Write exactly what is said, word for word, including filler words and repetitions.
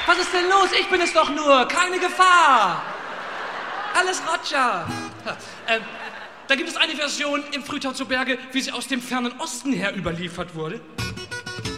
Was ist denn los? Ich bin es doch nur. Keine Gefahr. Alles Roger. Ja, ähm, da gibt es eine Version im Frühtau zu Berge, wie sie aus dem fernen Osten her überliefert wurde.